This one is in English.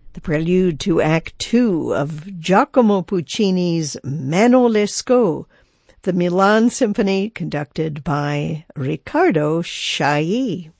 the prelude to Act II of Giacomo Puccini's Mano Lescaut, the Milan Symphony conducted by Riccardo Chailly.